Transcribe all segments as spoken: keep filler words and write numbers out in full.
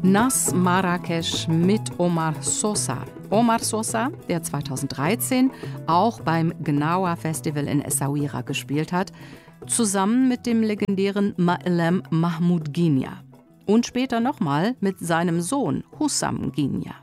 Nas Marrakesch mit Omar Sosa. Omar Sosa, der zweitausenddreizehn auch beim Gnawa Festival in Essaouira gespielt hat, zusammen mit dem legendären Ma'lem Mahmoud Ghenia. Und später nochmal mit seinem Sohn Hussam Ghenia.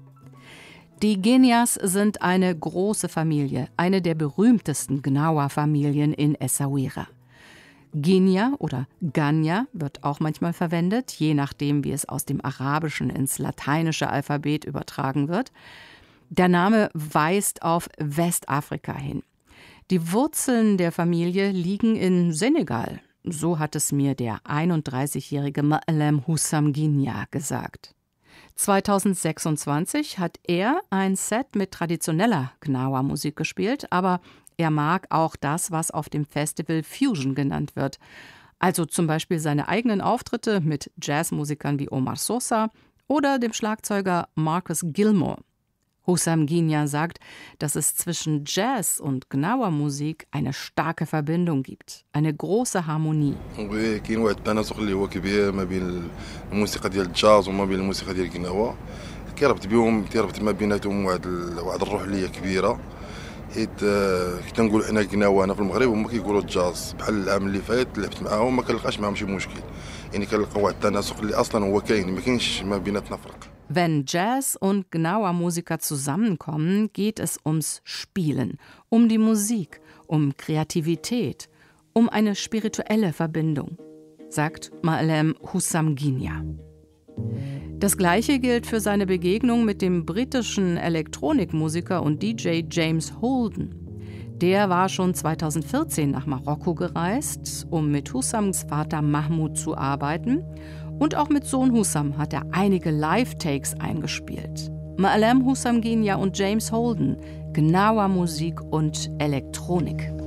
Die Ghenias sind eine große Familie, eine der berühmtesten Gnawa-Familien in Essaouira. Ghenia oder Ganya wird auch manchmal verwendet, je nachdem, wie es aus dem Arabischen ins lateinische Alphabet übertragen wird. Der Name weist auf Westafrika hin. Die Wurzeln der Familie liegen in Senegal. So hat es mir der einunddreißigjährige Ma'lem Hussam Ghenia gesagt. zweitausendsechsundzwanzig hat er ein Set mit traditioneller Gnawa-Musik gespielt, aber er mag auch das, was auf dem Festival Fusion genannt wird. Also zum Beispiel seine eigenen Auftritte mit Jazzmusikern wie Omar Sosa oder dem Schlagzeuger Marcus Gilmore. Hussam Ghenia sagt, dass es zwischen Jazz und Gnawa-Musik eine starke Verbindung gibt, eine große Harmonie. كاين واحد التناسق اللي هو كبير ما بين الموسيقى ديال الجاز وما بين الموسيقى ديال الغناوة كيربط بهم كيربط ما بيناتهم واحد واحد الروح اللي هي كبيرة حيت كنقولوا حنا الغناوة هنا في المغرب هما كيقولوا الجاز بحال العام اللي فات لعبت معاهم ما كنلقاش معاهم شي مشكل يعني كنلقى واحد التناسق اللي اصلا هو كاين ما كاينش ما بيناتنا فرق. Wenn Jazz- und Gnawa-Musiker zusammenkommen, geht es ums Spielen, um die Musik, um Kreativität, um eine spirituelle Verbindung, sagt Ma'lem Hussam Ghenia. Das Gleiche gilt für seine Begegnung mit dem britischen Elektronikmusiker und D J James Holden. Der war schon zweitausendvierzehn nach Marokko gereist, um mit Hussams Vater Mahmoud zu arbeiten. Und auch mit Sohn Hussam hat er einige Live-Takes eingespielt. Ma'lem Hussam Ghenia und James Holden, Gnawa-Musik und Elektronik.